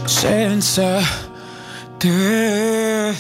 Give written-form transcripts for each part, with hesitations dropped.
senza te.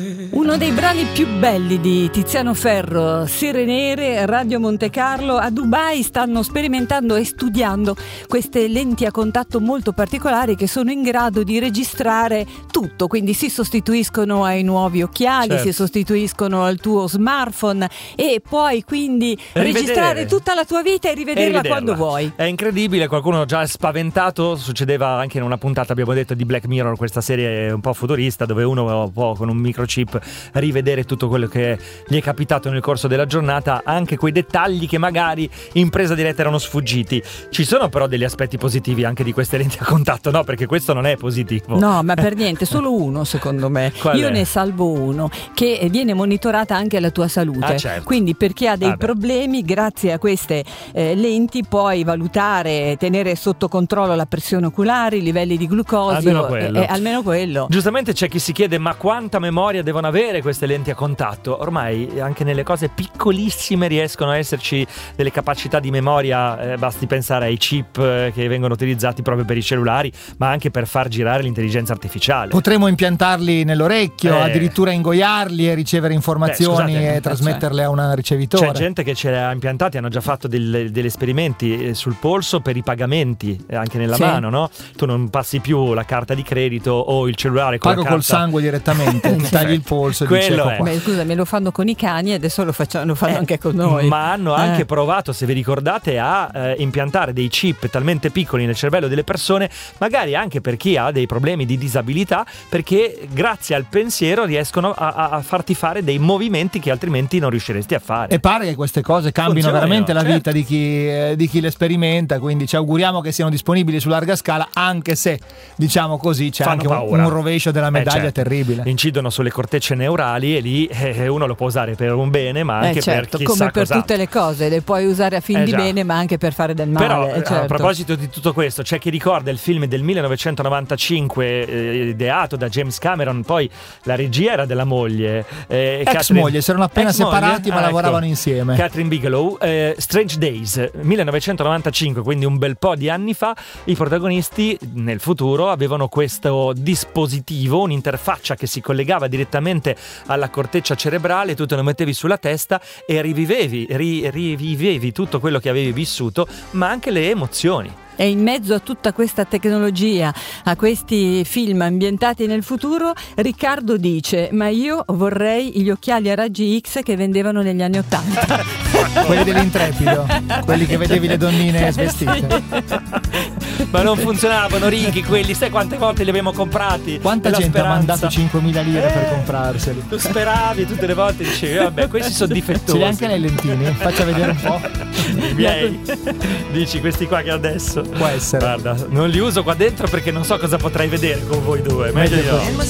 Uno dei brani più belli di Tiziano Ferro, Sere Nere, Radio Monte Carlo. A Dubai stanno sperimentando e studiando queste lenti a contatto molto particolari che sono in grado di registrare tutto, quindi si sostituiscono ai nuovi occhiali, certo, si sostituiscono al tuo smartphone e puoi quindi registrare tutta la tua vita e rivederla quando vuoi. È incredibile, qualcuno già è spaventato, succedeva anche in una puntata, abbiamo detto, di Black Mirror, questa serie un po' futurista dove uno può con un microchip rivedere tutto quello che gli è capitato nel corso della giornata, anche quei dettagli che magari in presa diretta erano sfuggiti. Ci sono però degli aspetti positivi anche di queste lenti a contatto, no? Perché questo non è positivo. No, ma per niente, solo uno secondo me. Io ne salvo uno, che viene monitorata anche la tua salute. Certo. Quindi per chi ha dei problemi, grazie a queste lenti puoi valutare, tenere sotto controllo la pressione oculare, i livelli di glucosio, almeno quello. Giustamente c'è chi si chiede: ma quanta memoria devono avere queste lenti a contatto? Ormai anche nelle cose piccolissime riescono a esserci delle capacità di memoria, basti pensare ai chip che vengono utilizzati proprio per i cellulari, ma anche per far girare l'intelligenza artificiale. Potremmo impiantarli nell'orecchio, addirittura ingoiarli e ricevere informazioni e trasmetterle a un ricevitore. C'è gente che ce le ha impiantati, hanno già fatto degli esperimenti sul polso per i pagamenti, anche nella mano, no? Tu non passi più la carta di credito o il cellulare con pago la carta col sangue direttamente, tagli il polso e dici ecco qua. Beh, scusa, me lo fanno con i cani e adesso lo fanno anche con noi. Ma hanno anche provato, se vi ricordate, a impiantare dei chip talmente piccoli nel cervello delle persone, magari anche per chi ha dei problemi di disabilità, perché grazie al pensiero riescono a farti fare dei movimenti che altrimenti non riusciresti a fare. E pare che queste cose cambino veramente la vita di chi le sperimenta, quindi ci auguriamo che siano disponibili su larga scala, anche se, diciamo così, c'è anche un rovescio della medaglia terribile. Incidono sulle cortecce neurali e lì uno lo può usare per un bene, ma anche per chissà come per cos'altro. tutte le cose, le puoi usare a fin di bene, ma anche per fare del male. Però a proposito di tutto questo, c'è chi ricorda il film del 1995 ideato da James Cameron, poi la regia era della moglie, moglie, si erano appena separati ma lavoravano insieme, Catherine Bigelow. Strange Days 1995, quindi un bel po' di anni fa. I protagonisti nel futuro avevano questo dispositivo, un'interfaccia che si collegava direttamente alla corteccia cerebrale, tu te lo mettevi sulla testa e rivivevi tutto quello che avevi vissuto, ma anche le emozioni. E in mezzo a tutta questa tecnologia, a questi film ambientati nel futuro, Riccardo dice: ma io vorrei gli occhiali a raggi X che vendevano negli anni '80. Quelli dell'Intrepido, quelli che vedevi le donnine svestite. Ma non funzionavano, Righi, quelli, sai quante volte li abbiamo comprati? Quanta gente ha mandato 5.000 lire per comprarseli? Tu speravi tutte le volte, dicevi vabbè, questi sono difettosi. Ce li hai anche nei lentini? Faccia vedere un po'. I miei. Dici questi qua che adesso può essere. Guarda, non li uso qua dentro perché non so cosa potrei vedere con voi due. Meglio di no.